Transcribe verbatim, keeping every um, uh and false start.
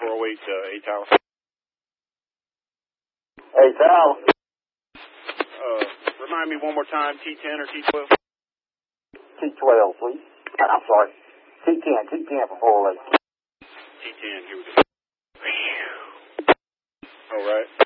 four oh eight, uh, eight Tower. Hey, Tower. Uh, remind me one more time, T ten or T twelve? T twelve, please. I'm sorry. T ten, T ten for four oh eight. T ten, here we go. All right.